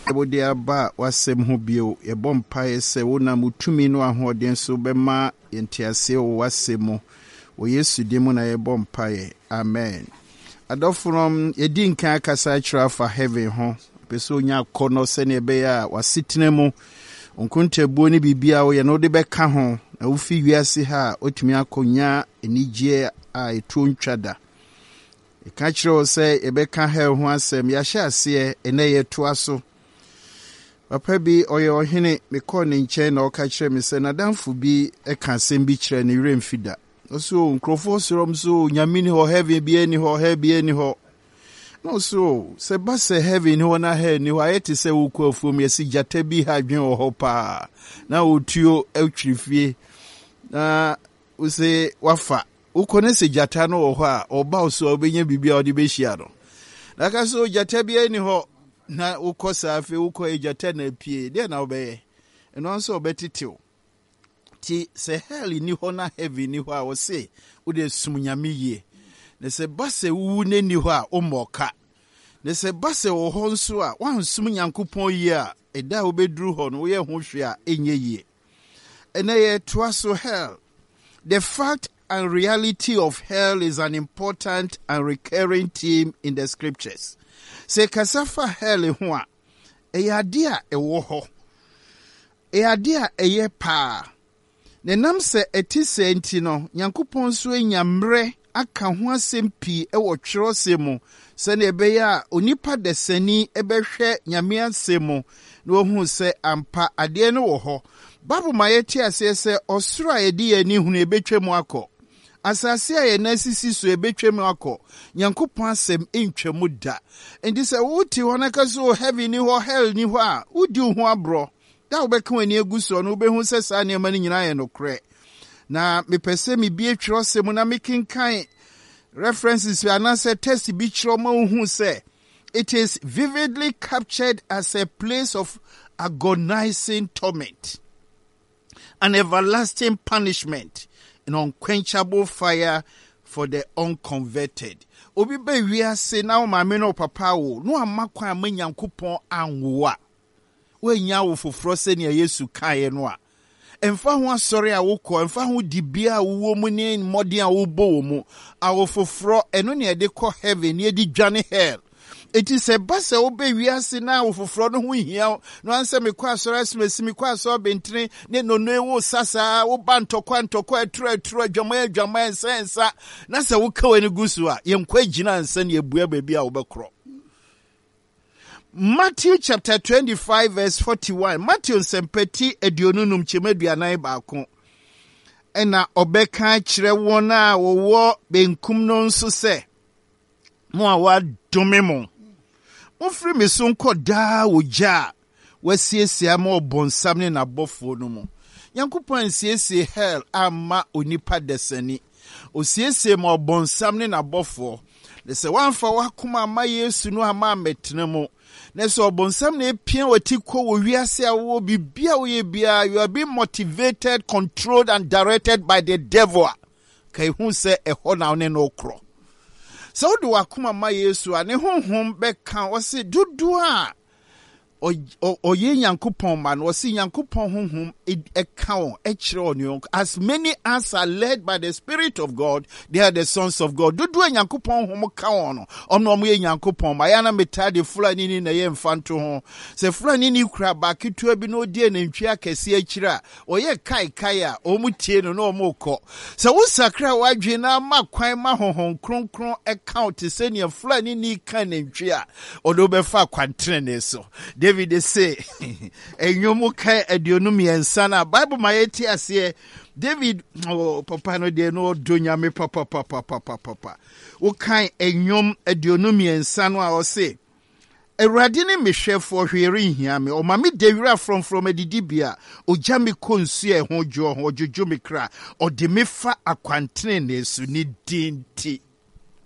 Bode aba wasem ho bio ye bompae se wona mutumi no ahoden so bema yentiase wo wasemo wo Yesu dimu na ye bompae. Amen. Adofrom yedi nkan akasa kira for heaven ho peso nya kono se ne be ya wasitene mu onkunte buo ni bibia wo ye no de beka ho na wo fi wiase ha otumi akonya enigye a etu ntwada e ka kira se e beka ha ho asem ya hye ase ene ye to aso. Papa bi oye ohene me ko ne nche na o ka kire me se na danfo bi e ka asem bi kire ne remfida. So nkrofo sorom so nyamini ho heaven bi eni ho he bi eni ho. No so se ba se heaven ho na he ni ho ayeti se wo ku afuom yesi jata bi ha dwen ho pa. Na otuo atwirifie. Na wo se wafa ukone se jata no ho a oba so obenya bibia odi be hia no. Na ka so jata bi eni ho na ukosa afi uko ejata na pie de na obeye eno nso obetitew ti se hell ni ho na heaven ni ho a wo se wo de sumnyame yie ne se base wu ne ni ho a omoka ne se base wo ho nso a wan sum nyankopon yie a eda obeduru ho no wo ye ho hwe a enye yie ene ye toaso hell. The fact and reality of hell is an important and recurring theme in the scriptures. Se kasafa hell ho a eyade a ewo ho eyade a eye pa ne nam se etise enti no Nyankopon so enyamre aka ho asem pi ewo twerosemu se ne ebeya onipa desani ebehwe nyame asemu na ohun se ampa ade ne wo ho babu mayeti ase se osoro a edi ani hunu ebetwemu akọ asase a yenasisi so ebetwem akọ Nyankopon asem entwemu da endi se wuti hona ka so heaven ni ho hell ni ho a udi ho abro da obeka wani eguso no obehu se sa ne ma ni nyina ye no kre na mepese mi bie twirosem na mekinkan references anase test bi twiro ma hu se it is vividly captured as a place of agonizing torment, an everlasting punishment, an unquenchable fire for the unconverted. Obi be wiase na o mame no papa wo no amakwa amanyankopon anwoa we nya wo foforo se ne Yesu kae no a emfa ho asori a wokọ emfa ho dibia wo mu ne modern a wo bo mu a wo foforo eno ne de kọ heaven ne de dwane hell. It is a base obe wiase na wo foforo no ho hia no anse me kwa asori asmesi me kwa asori bentene ne no ewo sasa wo bantokwa aturu adwama sensa na se wo kawe ne gusu a yemkwa gina ansa ne ebua baabi a wo bekro. Matthew chapter 25 verse 41. Matthew sempeti edionunum chemeduanan baako. Ena obeka kire won a wo benkum no nso se mo a wa dome mo. Mofri me so nko da woja wasiesia ma obonsam ne na bofo no mo. Yankopon siesie hell ama onipa desani. Osiesie ma obonsam ne na bofo. Ne se wanfa wakoma ama Yesu no ama metene mo. Neso obonsam ne pia watiko wo wiase a wo bibia wo ye bia, you are being motivated, controlled and directed by the devil. Kai hu se eho na one no kro. So do wakoma ma Yesu a ne honhom beka wo se dudu a oye Nyankopon man wo se Nyankopon honhom eka won ekire on as many as are led by the Spirit of God, they are the sons of God. Dudu a Nyankopon honhom ka won no omno mo ye Nyankopon ma ya na metade fulani ni na ye mfanto ho se fulani ni kura ba ketua bi no die na ntwi akese akire a oye kai a omutie no na omukọ se wo sakra wadwe na makwan ma honhom kronkron account se ne fulani ni kan ntwi a odo be fa kwantre ne so. David say enyomu kai adionum yensa na Bible mayeti ase David papa no de no donyame papa wo kan enyom adionum yensa no a o say Erade ne mehwefo hwere hia me o ma me dewira from adidibia o gya me konsu e ho jojo me kra o de me fa akwantene ne su ni dinti